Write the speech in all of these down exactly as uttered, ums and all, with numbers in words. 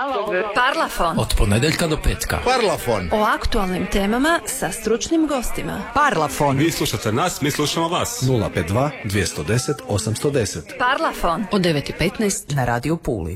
Parlafon. Od ponedjeljka do petka. Parlafon. O aktualnim temama sa stručnim gostima. Parlafon. Vi slušate nas, mi slušamo vas. nula pet dva dvjesto deset osamsto deset. Parlafon. Od devet i petnaest na Radio Puli.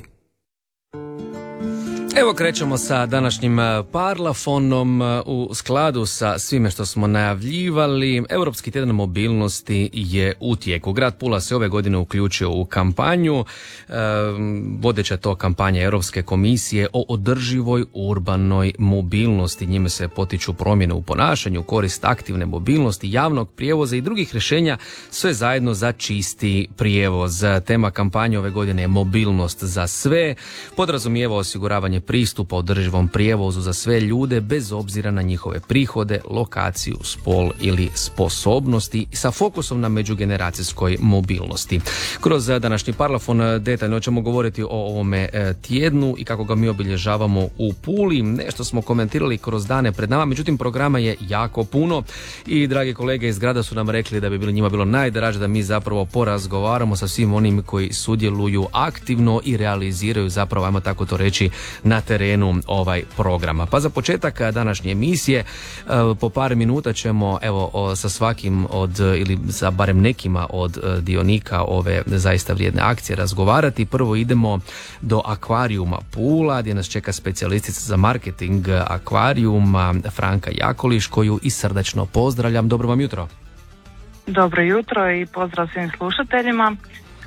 Evo krećemo sa današnjim Parlafonom u skladu sa svime što smo najavljivali. Europski tjedan mobilnosti je u tijeku. Grad Pula se ove godine uključio u kampanju. E, vodeća to kampanja Europske komisije o održivoj urbanoj mobilnosti. Njime se potiču promjene u ponašanju, korist aktivne mobilnosti, javnog prijevoza i drugih rješenja, sve zajedno za čisti prijevoz. Tema kampanje ove godine je mobilnost za sve. Podrazumijeva osiguravanje pristupa održivom prijevozu za sve ljude bez obzira na njihove prihode, lokaciju, spol ili sposobnosti, sa fokusom na međugeneracijskoj mobilnosti. Kroz današnji Parlafon detaljno ćemo govoriti o ovome tjednu i kako ga mi obilježavamo u Puli. Nešto smo komentirali kroz dane pred nama, međutim programa je jako puno i dragi kolege iz grada su nam rekli da bi bilo njima bilo najdraže da mi zapravo porazgovaramo sa svim onim koji sudjeluju aktivno i realiziraju zapravo, ajmo tako to reći, na terenu ovaj programa. Pa za početak današnje emisije po par minuta ćemo evo sa svakim od ili sa barem nekima od dionika ove zaista vrijedne akcije razgovarati. Prvo idemo do akvarijuma Pula gdje nas čeka specijalistica za marketing akvarijuma Franka Jakoliš, koju i srdačno pozdravljam. Dobro vam jutro. Dobro jutro i pozdrav svim slušateljima.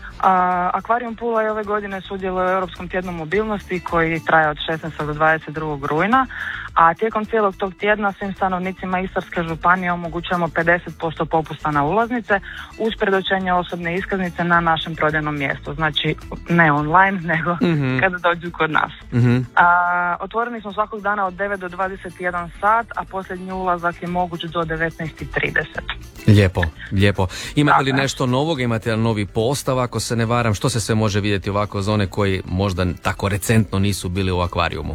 A, Akvarijum Pula je ove godine sudjeluje u Europskom tjednu mobilnosti koji traje od šesnaestog do dvadeset drugog rujna, a tijekom cijelog tog tjedna svim stanovnicima Istarske županije omogućujemo pedeset posto popusta na ulaznice uz predočenje osobne iskaznice na našem prodajnom mjestu, znači ne online nego mm-hmm. kada dođu kod nas. Mm-hmm. A, otvoreni smo svakog dana od devet do dvadeset jedan sat, a posljednji ulazak je moguć do devetnaest i trideset. Lijepo, lijepo. Imate li nešto novog, imate li novi postav, ako se ne varam, što se sve može vidjeti ovako za one koji možda tako recentno nisu bili u akvarijumu?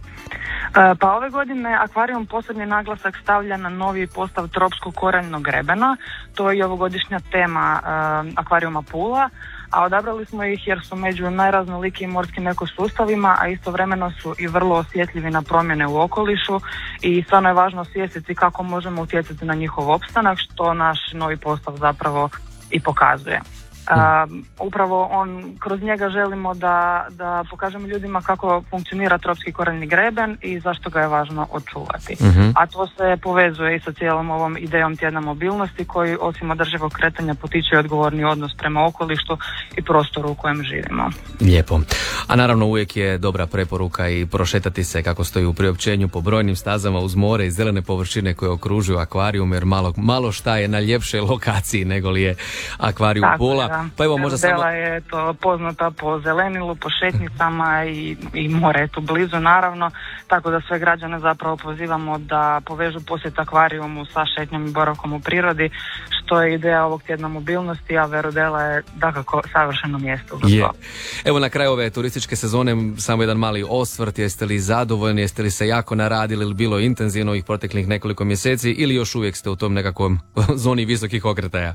Pa ove godine akvarijum posebni naglasak stavlja na novi postav tropskog koraljnog grebena. To je i ovogodišnja tema uh, akvarijuma Pula, a odabrali smo ih jer su među najraznolikijim morskim ekosustavima, a istovremeno su i vrlo osjetljivi na promjene u okolišu i stvarno je važno osvijestiti kako možemo utjecati na njihov opstanak, što naš novi postav zapravo i pokazuje. Uh, upravo on, kroz njega želimo da, da pokažemo ljudima kako funkcionira tropski koraljni greben i zašto ga je važno očuvati. Uh-huh. A to se povezuje i sa cijelom ovom idejom tjedna mobilnosti koji osim održivog kretanja potiče odgovorni odnos prema okolišu i prostoru u kojem živimo. Lijepo. A naravno uvijek je dobra preporuka i prošetati se, kako stoji u priopćenju, po brojnim stazama uz more i zelene površine koje okružuju akvarijum, jer malo, malo šta je na ljepšoj lokaciji nego li je akvarijum Pula. Da. Pa evo, možda samo... je to poznata po zelenilu, po šetnicama i, i more je tu blizu naravno, tako da sve građane zapravo pozivamo da povežu posjet akvarijumu sa šetnjom i boravkom u prirodi, što je ideja ovog tjedna mobilnosti, a Verodela je dakako savršeno mjesto za yeah. to. Evo na kraju ove turističke sezone samo jedan mali osvrt, jeste li zadovoljni, jeste li se jako naradili ili bilo intenzivno ovih proteklih nekoliko mjeseci ili još uvijek ste u tom nekakvom zoni visokih okretaja?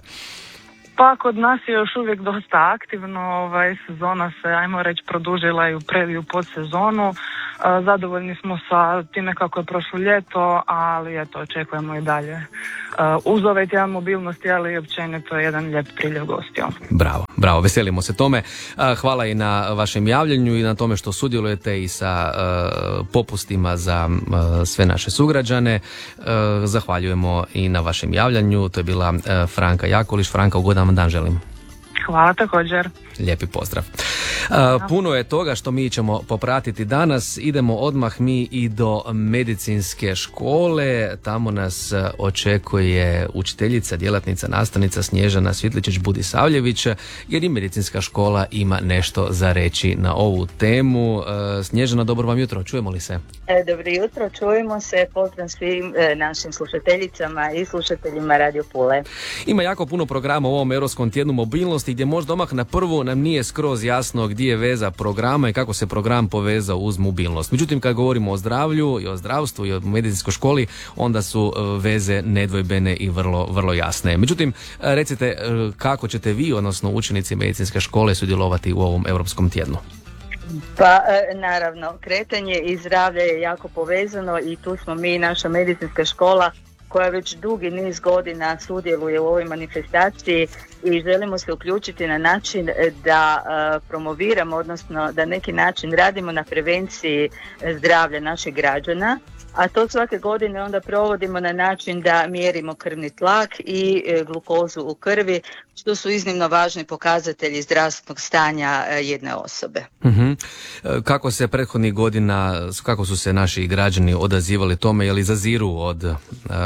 Pa kod nas je još uvijek dosta aktivno, ovaj, sezona se, ajmo reći, produžila i u pred i u podsezonu. Zadovoljni smo sa time kako je prošlo ljeto, ali eto, očekujemo i dalje. Uz ovaj tjedan mobilnosti, ali i općenito jedan lijep priljev gostiju. Bravo, bravo, veselimo se tome. Hvala i na vašem javljanju i na tome što sudjelujete i sa uh, popustima za uh, sve naše sugrađane. Uh, zahvaljujemo i na vašem javljanju. To je bila uh, Franka Jakoliš. Franka, ugodan vam dan želim. Hvala također. Lijepi pozdrav. Uh, puno je toga što mi ćemo popratiti danas. Idemo odmah mi i do medicinske škole. Tamo nas očekuje učiteljica, djelatnica, nastavnica Snježana Svitličić-Budisavljević, jer i medicinska škola ima nešto za reći na ovu temu. Uh, Snježana, dobro vam jutro, čujemo li se? E, dobro jutro, čujemo se, pozdrav svim e, našim slušateljicama i slušateljima Radio Pule. Ima jako puno programa u ovom Europskom tjednu mobilnosti gdje možda odmah na prvu nam nije skroz jasno gdje je veza programa i kako se program povezao uz mobilnost. Međutim, kad govorimo o zdravlju i o zdravstvu i o medicinskoj školi, onda su veze nedvojbene i vrlo, vrlo jasne. Međutim, recite kako ćete vi, odnosno učenici medicinske škole, sudjelovati u ovom Europskom tjednu? Pa e, naravno, kretanje i zdravlje je jako povezano i tu smo mi, naša medicinska škola koja već dugi niz godina sudjeluje u ovoj manifestaciji i želimo se uključiti na način da e, promoviramo, odnosno da neki način radimo na prevenciji zdravlja naših građana, a to svake godine onda provodimo na način da mjerimo krvni tlak i e, glukozu u krvi, što su iznimno važni pokazatelji zdravstvenog stanja e, jedne osobe. Uh-huh. Kako se prethodnih godina, kako su se naši građani odazivali tome, je li zaziru od, uh,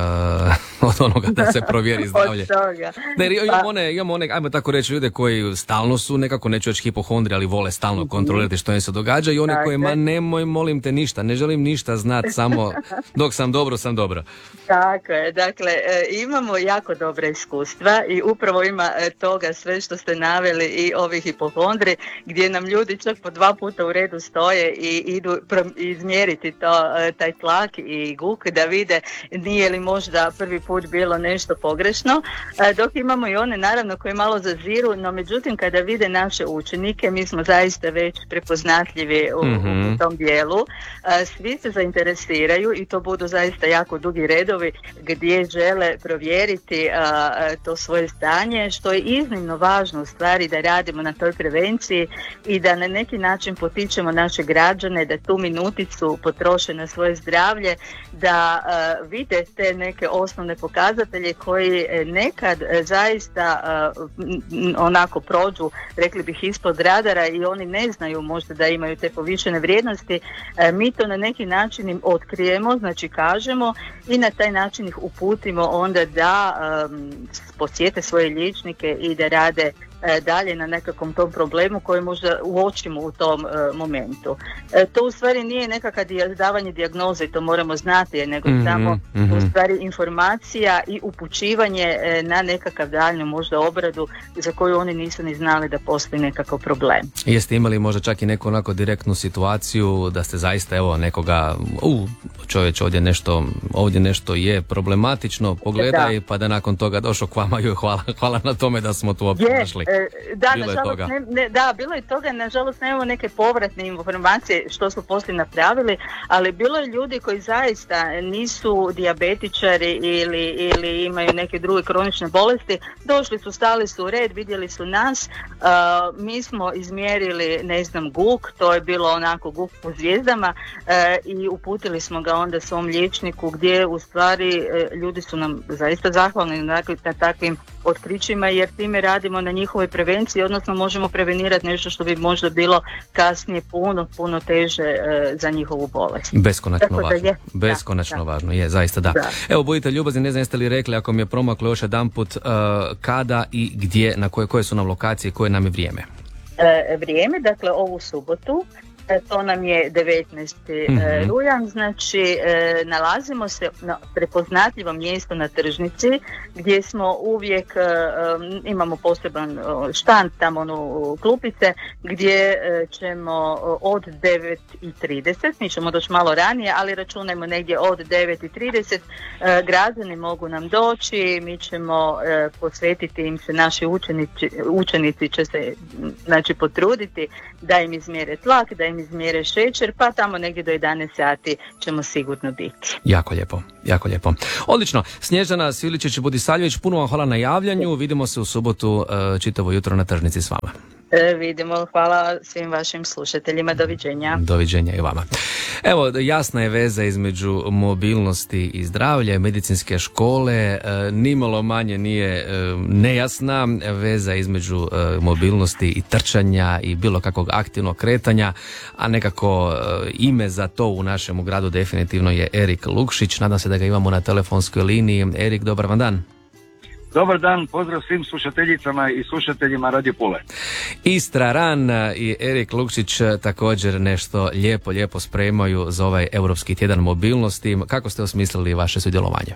od onoga da se provjeri zdravlje? Od toga. Da, jer imamo one, imamo one, ajmo tako reći, ljude koji stalno su, nekako neću reći hipohondri, ali vole stalno kontrolirati što im se događa i one koji, ma nemoj, molim te ništa, ne želim ništa znati, samo dok sam dobro, sam dobro. Tako je, dakle, e, imamo jako dobra iskustva i upravo ima e, toga sve što ste naveli i ovih hipohondri, gdje nam ljudi čak po dva puta u redu stoje i idu pro- izmjeriti to, e, taj tlak i guk da vide nije li možda prvi put bilo nešto pogrešno, e, dok imamo i one naravno koji malo zaziru, no međutim kada vide naše učenike, mi smo zaista već prepoznatljivi u, mm-hmm. u tom dijelu, e, svi se zainteresiraju i to budu zaista jako dugi redovi gdje žele provjeriti a, to svoje stanje, što je iznimno važno u stvari da radimo na toj prevenciji i da na neki način potičemo naše građane da tu minuticu potroše na svoje zdravlje, da a, vide te neke osnovne pokazatelje koji nekad a, zaista a, onako prođu, rekli bih, ispod radara i oni ne znaju možda da imaju te povišene vrijednosti. A, mi to na neki način im otkrijemo, znači kažemo i na taj način ih uputimo onda da um, posjete svoje liječnike i da rade e, dalje na nekakvom tom problemu koji možda uočimo u tom e, momentu. E, to u stvari nije nekakva dija, davanje dijagnoze, to moramo znati, nego mm-hmm, samo mm-hmm. u stvari informacija i upućivanje e, na nekakav daljnju možda obradu za koju oni nisu ni znali da postoji nekakav problem. Jeste imali možda čak i neku onako direktnu situaciju da ste zaista evo nekoga, u čovječ ovdje nešto, ovdje nešto je problematično, pogledaj, da. Pa da nakon toga došao k vama i hvala, hvala na tome da smo tu uopće našli. Da, nažalost, ne, ne, da, bilo je toga, nažalost nemamo neke povratne informacije što su poslije napravili, ali bilo je ljudi koji zaista nisu dijabetičari ili, ili imaju neke druge kronične bolesti, došli su, stali su u red, vidjeli su nas, uh, mi smo izmjerili, ne znam, guk, to je bilo onako guk po zvijezdama uh, i uputili smo ga onda svom liječniku gdje u stvari uh, ljudi su nam zaista zahvalni na, na takvim otkrićima jer time radimo na njihovoj prevenciji, odnosno možemo prevenirati nešto što bi možda bilo kasnije puno, puno teže e, za njihovu bolest. Beskonačno važno. Je, Beskonačno da, važno, je, zaista da. da. Evo, budite ljubazni, ne znam jeste li rekli, ako mi je promaklo još jedan put, uh, kada i gdje, na koje, koje su nam lokacije, koje nam je vrijeme? E, vrijeme, dakle, ovu subotu. To nam je devetnaesti Mm-hmm. rujan, znači e, nalazimo se na prepoznatljivom mjestu na tržnici gdje smo uvijek, e, imamo poseban štand tamo u klupice gdje e, ćemo od devet i trideset, mi ćemo doći malo ranije, ali računajmo negdje od devet i trideset, e, građani mogu nam doći, mi ćemo e, posvetiti im se, naši učenici, učenici će se znači potruditi da im izmjere tlak, da im izmjere šećer, pa tamo negdje do jedanaest sati ćemo sigurno biti. Jako lijepo, jako lijepo. Odlično. Snježana Sviličić-Budisavljević, puno vam hvala na javljanju. Vidimo se u subotu uh, čitavo jutro na tržnici s vama. E, vidimo, hvala svim vašim slušateljima, doviđenja. Doviđenja i vama. Evo, jasna je veza između mobilnosti i zdravlja, medicinske škole, e, nimalo manje nije e, nejasna veza između e, mobilnosti i trčanja i bilo kakvog aktivnog kretanja, a nekako e, ime za to u našem gradu definitivno je Erik Lukšić. Nadam se da ga imamo na telefonskoj liniji. Erik, dobar vam dan. Dobar dan, pozdrav svim slušateljicama i slušateljima Radio Pule. Istra Ran i Erik Lukšić također nešto lijepo, lijepo spremaju za ovaj Europski tjedan mobilnosti. Kako ste osmislili vaše sudjelovanje?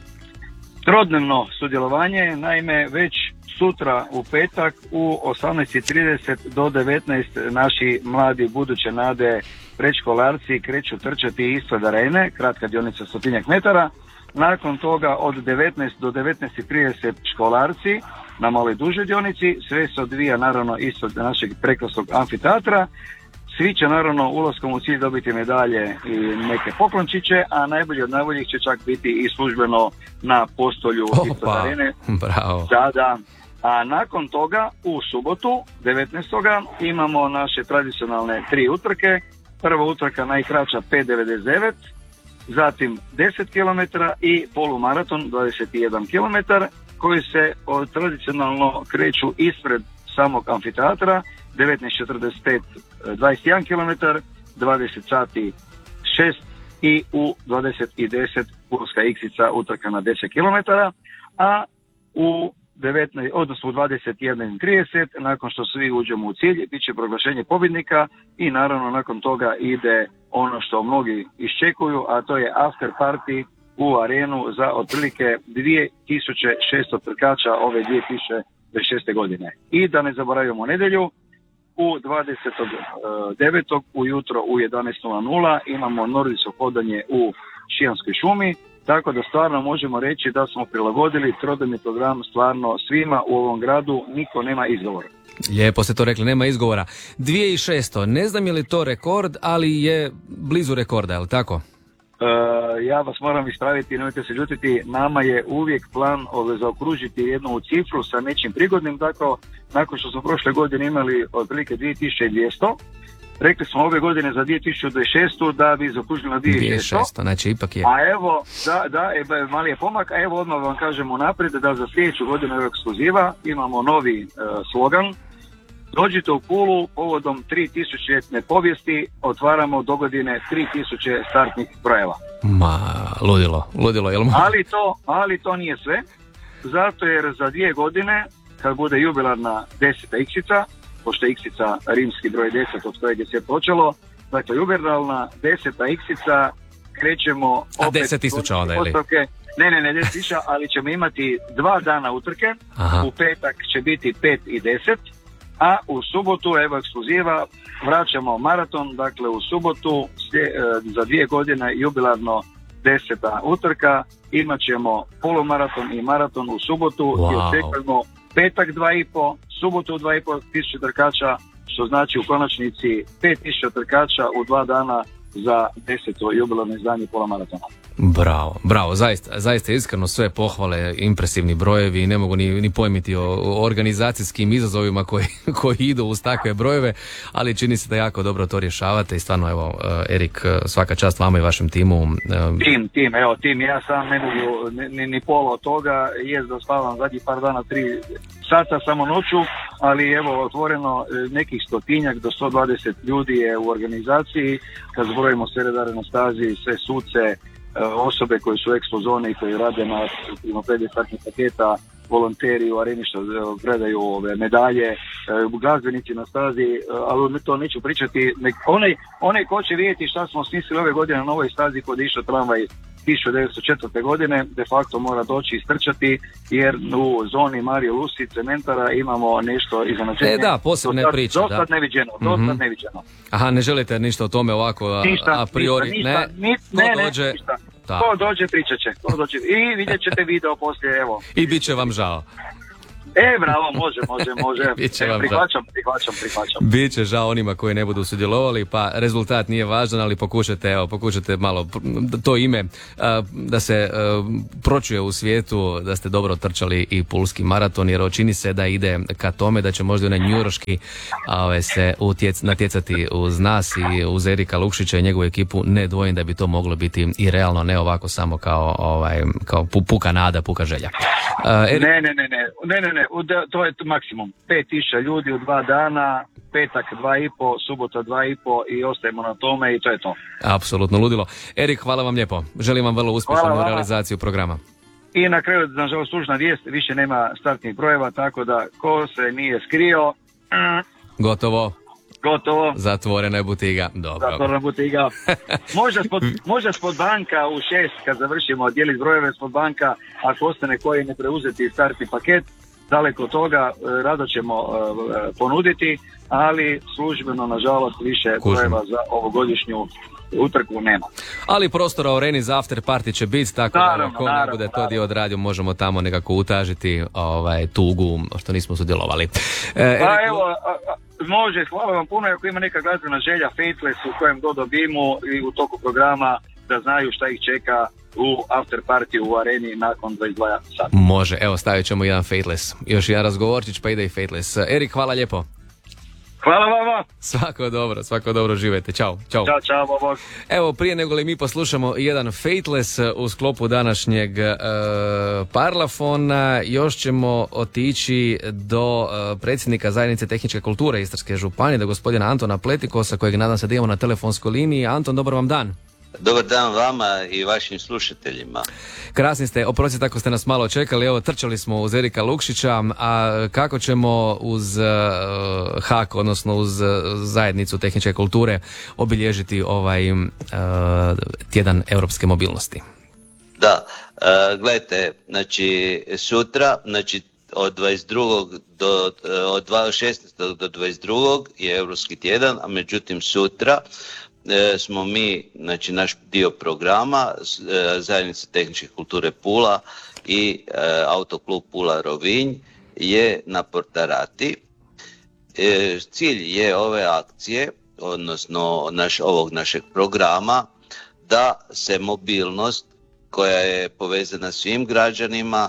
Trodnevno sudjelovanje, naime već sutra u petak u osamnaest i trideset do devetnaest naši mladi buduće nade predškolarci kreću trčati ispred arene, kratka dionica stotinjak metara. Nakon toga od devetnaest do devetnaest i trideset školarci na maloj dužoj dionici, sve se odvija naravno ispod našeg prekrasnog amfiteatra. Svi će naravno ulaskom u cilj dobiti medalje i neke poklončiće, a najbolji od najboljih će čak biti i službeno na postolju ispred arene. Bravo. Da, da. A nakon toga u subotu devetnaestog imamo naše tradicionalne tri utrke. Prva utrka najkraća pet devedeset devet, zatim deset kilometara i polumaraton dvadeset jedan kilometar koji se od, tradicionalno kreću ispred samog amfiteatra. devetnaest četrdeset pet dvadeset jedan kilometar, dvadeset sati šest i u dvadeset deset pulska iksica utrka na deset kilometara, a u devetnaest, odnosno u dvadeset jedan trideset nakon što svi uđemo u cilj bit će proglašenje pobjednika i naravno nakon toga ide ono što mnogi iščekuju, a to je after party u arenu za otprilike dvije tisuće šesto trkača ove dvije tisuće dvadeset šeste godine. I da ne zaboravimo nedjelju, u dvadeset devetog ujutro u jedanaest imamo nordijsko hodanje u Šijanskoj šumi, tako da stvarno možemo reći da smo prilagodili trodnevni program stvarno svima u ovom gradu, niko nema izgovora. Lijepo ste to rekli, nema izgovora. dvije tisuće šesto, ne znam je li to rekord, ali je blizu rekorda, je li tako? E, ja vas moram ispraviti, nemojte se ljutiti, nama je uvijek plan ove, zaokružiti jednu cifru sa nečim prigodnim, tako nakon što smo prošle godine imali otprilike dvije tisuće dvjesto, rekli smo ove godine za dvije tisuće dvadeset šestu da bi zaokružili na dvije tisuće šesto, znači ipak je. A evo, da, da, e, mali je pomak, a evo odmah vam kažemo naprijed da za sljedeću godinu ekskluziva imamo novi e, slogan. Dođite u Pulu povodom tri tisuće povijesti, otvaramo do godine tri tisuće startnih brojeva. Ma, ludilo, ludilo, jel' mo? Ali to, ali to nije sve, zato jer za dvije godine, kad bude jubilarna deseta iksica, pošto je iksica rimski broj deset od kojeg je sve počelo, dakle jubilarna deseta iksica, krećemo opet... A deset tisuća onda, ili? Ne, ne, ne, deset tisuća, ali ćemo imati dva dana utrke. Aha. U petak će biti pet i deset, a u subotu, evo ekskluziva, vraćamo maraton, dakle u subotu za dvije godine jubilarno deseta utrka, imat ćemo polumaraton i maraton u subotu wow. I očekujemo petak dva i po, subotu dva i po tisuće trkača, što znači u konačnici pet tisuća trkača u dva dana za deseto jubilarno izdanje polamaratona. Bravo, bravo, zaista, zaista iskreno sve pohvale, impresivni brojevi i ne mogu ni, ni pojmiti o, o organizacijskim izazovima koji, koji idu uz takve brojeve, ali čini se da jako dobro to rješavate i stvarno evo, Erik, svaka čast vama i vašem timu. Tim, tim, evo tim, ja sam ne mogu ni, ni pola od toga, jest da spavam zadnjih par dana tri sata samo noću, ali evo otvoreno nekih stotinjak do sto dvadeset ljudi je u organizaciji, kad zbrojimo sve redare na stazi, sve suce, osobe koji su u ekspo zone i koji rade na primopredje startnih paketa, volonteri u areni što predaju ove medalje, glazbenici na stazi, ali to neću pričati. Onaj, onaj ko će vidjeti šta smo smislili ove godine na novoj stazi kod je išao tramvaj tisuće devetsto četvrte. godine, de facto mora doći i strčati, jer u zoni Mario Lusi cementara imamo nešto iznenađenje. E da, posebne dosad, priče. Dosad da. neviđeno, dosad mm-hmm. neviđeno. Aha, ne želite ništa o tome ovako a, ništa, a priori? Ništa, ne, ništa, ne, ko ne, dođe, ništa. Da. Ko dođe, pričat će. Ko dođe. I vidjet ćete video poslije, evo. I bit će vam žao. E, bravo, može, može, može. Biće e, vam prihvaćam, prihvaćam, prihvaćam. Biće žao onima koji ne budu sudjelovali, pa rezultat nije važan, ali pokušajte, evo, pokušajte malo to ime da se pročuje u svijetu, da ste dobro trčali i pulski maraton, jer čini se da ide ka tome da će možda onaj njujorški se utjec, natjecati uz nas i uz Erika Lukšića i njegovu ekipu. Ne dvojim da bi to moglo biti i realno, ne ovako samo kao, ovaj, kao puka nada, puka želja. Erik... Ne, ne, ne, ne, ne, ne, ne. To je maksimum. pet tisuća ljudi u dva dana, petak dva i po, subota dva i po i ostajemo na tome i to je to. Apsolutno ludilo. Erik, hvala vam lijepo. Želim vam vrlo uspješnu realizaciju programa. I na kraju, nažalost, služna vijest, više nema startnih brojeva, tako da ko se nije skrio... Gotovo. Gotovo. Zatvorena je butiga. Dobro. Zatvorena butiga. Možda spod, možda spod banka u šest, kad završimo dijeliti brojeve spod banka, ako ostane koji ne preuzeti startni paket, daleko od toga, rado ćemo uh, ponuditi, ali službeno, nažalost, više brojeva za ovogodišnju utrku nema. Ali prostora u areni za after party će biti, tako naravno, da ako ne bude to dio odradio, možemo tamo nekako utažiti ovaj, tugu što nismo sudjelovali. E, pa Erik... evo, može, hvala vam puno, ako ima neka glazbena želja, Faithless u kojem god dobijemo i u toku programa da znaju šta ih čeka u after party u areni nakon dvadeset dva sata. Može, evo stavit ćemo jedan Faithless. Još jedan razgovorčić pa ide i Faithless. Erik, hvala lijepo. Hvala vama. Svako dobro, svako dobro, živjeti. Ćao, čao. Ćao, čao, bog. Evo, prije nego li mi poslušamo jedan Faithless u sklopu današnjeg uh, parlafona, još ćemo otići do uh, predsjednika Zajednice tehničke kulture Istarske županije, do gospodina Antona Pletikosa, kojeg nadam se da imamo na telefonskoj liniji. Anton, dobar vam dan. Dobar dan vama i vašim slušateljima. Krasni ste, oprostite ako ste nas malo čekali, evo trčali smo uz Erika Lukšića, a kako ćemo uz uh, H A K, odnosno uz uh, Zajednicu tehničke kulture obilježiti ovaj uh, tjedan europske mobilnosti? Da, uh, gledajte, znači sutra, znači od dvadeset drugog do od šesnaestog do dvadeset drugog je europski tjedan, a međutim sutra E, smo mi, znači naš dio programa e, Zajednice tehničke kulture Pula i e, Autoklub Pula Rovinj je na Portarati. E, cilj je ove akcije, odnosno naš, ovog našeg programa, da se mobilnost koja je povezana svim građanima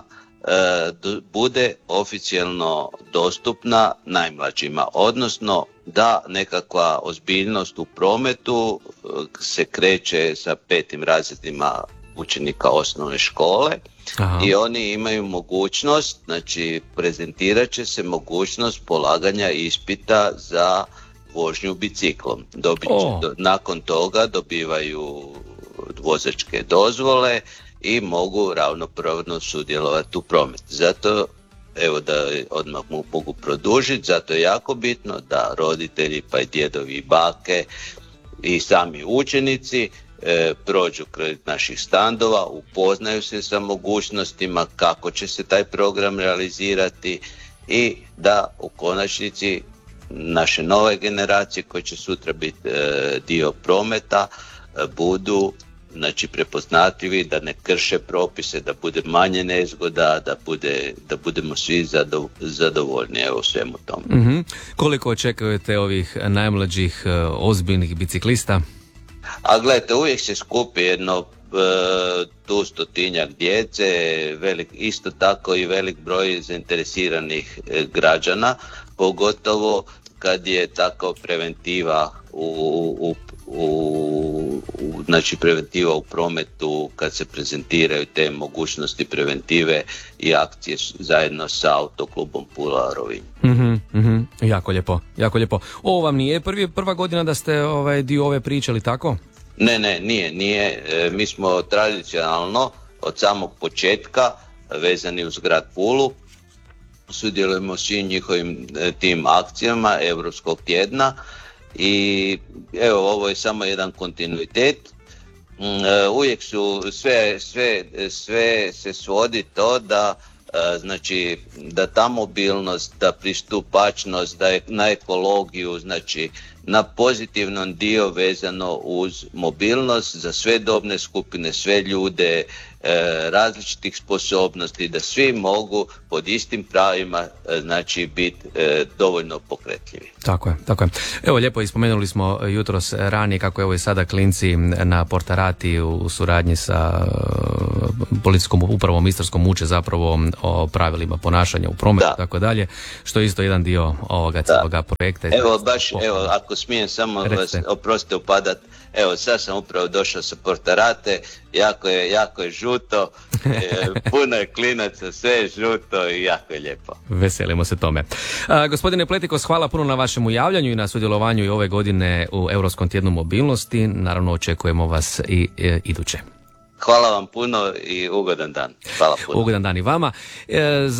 e, bude oficijalno dostupna najmlađima, odnosno da nekakva ozbiljnost u prometu se kreće sa petim razredima učenika osnovne škole. Aha. I oni imaju mogućnost, znači prezentirat će se mogućnost polaganja ispita za vožnju biciklom. Dobit će, oh. do, nakon toga dobivaju vozačke dozvole i mogu ravnopravno sudjelovati u prometu. Zato evo da odmah mogu produžiti, zato je jako bitno da roditelji pa i djedovi i bake i sami učenici e, prođu kroz naših standova, upoznaju se sa mogućnostima kako će se taj program realizirati i da u konačnici naše nove generacije koje će sutra biti e, dio prometa e, budu znači prepoznatljivi, da ne krše propise, da bude manje nezgoda, da, bude, da budemo svi zado, zadovoljni evo svemu tomu. Mm-hmm. Koliko očekujete ovih najmlađih uh, ozbiljnih biciklista? A gledajte, uvijek se skupi jedno uh, tu stotinjak djece, velik, isto tako i velik broj zainteresiranih uh, građana, pogotovo kad je tako preventiva u, u, u, u znači preventiva u prometu, kad se prezentiraju te mogućnosti preventive i akcije zajedno sa Autoklubom Pula Rovinj. Mm-hmm, mm-hmm. Jako lijepo, jako lijepo. Ovo vam nije prvi, prva godina da ste ovaj dio ove priče, ali tako? Ne, ne, nije, nije. E, mi smo tradicionalno od samog početka vezani uz grad Pulu. Sudjelujemo svim njihovim e, tim akcijama Europskog tjedna i evo ovo je samo jedan kontinuitet. E, uvijek su sve, sve, sve se svodi to da e, znači da ta mobilnost, da pristupačnost, da je na ekologiju, znači na pozitivan dio vezano uz mobilnost za sve dobne skupine, sve ljude, e, različitih sposobnosti, da svi mogu pod istim pravima e, znači biti e, dovoljno pokretljivi. Tako je, tako je. Evo lijepo ispomenuli smo jutros ranije kako evo i sada klinci na Portarati u suradnji sa policijskom upravom Istarskom uče zapravo o pravilima ponašanja u prometu i tako dalje, što je isto jedan dio ovoga cijeloga projekta. Evo baš, evo ako smijem samo vas, oprostite upadat, evo sad sam upravo došao sa Portarate, jako je, jako je žuto, e, puno je klinaca, sve je žuto i jako je lijepo. Veselimo se tome. A, gospodine Pletikos, hvala puno na vašemu javljanju i na sudjelovanju i ove godine u Europskom tjednu mobilnosti. Naravno očekujemo vas i e, iduće. Hvala vam puno i ugodan dan. Hvala puno. Ugodan dan i vama. E,